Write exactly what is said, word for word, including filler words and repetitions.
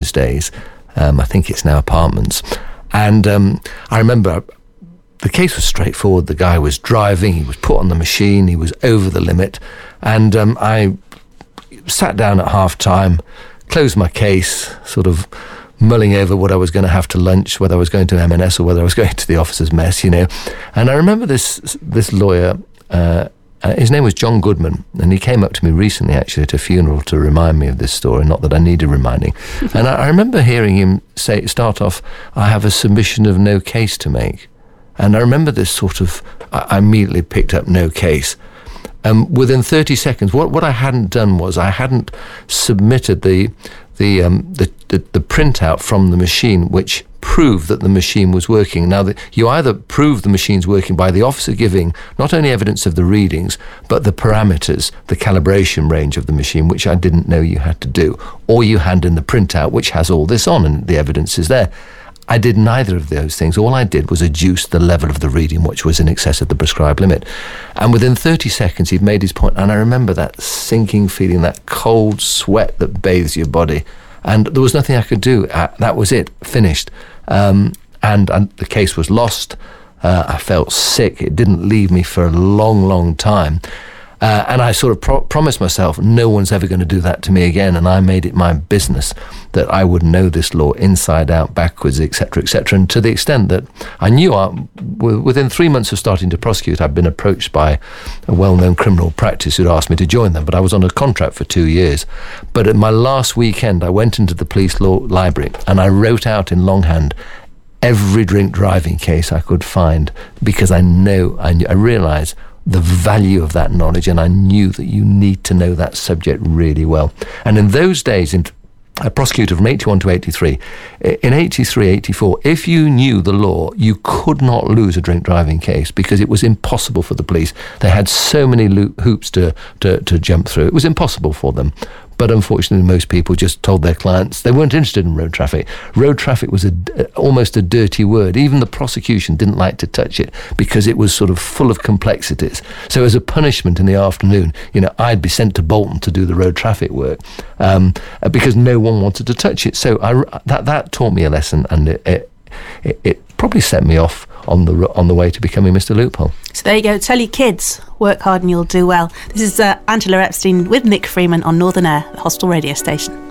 those days. Um, I think it's now apartments. And um, I remember the case was straightforward. The guy was driving, he was put on the machine, he was over the limit. And um, I sat down at half time, closed my case, sort of mulling over what I was going to have to lunch, whether I was going to M and S or whether I was going to the officer's mess, you know. And I remember this this lawyer, uh, uh, his name was John Goodman, and he came up to me recently, actually, at a funeral to remind me of this story, not that I needed reminding. And I, I remember hearing him say, start off, I have a submission of no case to make. And I remember this sort of, I, I immediately picked up no case. Um, within thirty seconds, what, what I hadn't done was I hadn't submitted the the, um, the the the printout from the machine, which proved that the machine was working. Now, the, you either prove the machine's working by the officer giving not only evidence of the readings, but the parameters, the calibration range of the machine, which I didn't know you had to do, or you hand in the printout, which has all this on, and the evidence is there. I did neither of those things. All I did was adduce the level of the reading, which was in excess of the prescribed limit. And within thirty seconds, he'd made his point. And I remember that sinking feeling, that cold sweat that bathes your body. And there was nothing I could do. Uh, that was it, finished. Um, and, and the case was lost. Uh, I felt sick. It didn't leave me for a long, long time. Uh, and I sort of pro- promised myself, no one's ever going to do that to me again. And I made it my business that I would know this law inside out, backwards, et cetera, et cetera. And to the extent that I knew I, within three months of starting to prosecute, I'd been approached by a well-known criminal practice who'd asked me to join them. But I was on a contract for two years. But at my last weekend, I went into the police law library and I wrote out in longhand every drink driving case I could find, because I know, I, I realised the value of that knowledge, and I knew that you need to know that subject really well. And in those days, in, I prosecuted from eighty-one to eighty-three. In eighty-three, eighty-four, if you knew the law, you could not lose a drink driving case because it was impossible for the police. They had so many lo- hoops to, to, to jump through. It was impossible for them. But unfortunately, most people just told their clients they weren't interested in road traffic. Road traffic was a, almost a dirty word. Even the prosecution didn't like to touch it because it was sort of full of complexities. So as a punishment in the afternoon, you know, I'd be sent to Bolton to do the road traffic work um, because no one wanted to touch it. So I, that that taught me a lesson, and it, it, it, it probably set me off on the on the way to becoming Mister Loophole. So there you go. Tell your kids, work hard and you'll do well. This is uh, Angela Epstein with Nick Freeman on Northern Air, the Hostel radio station.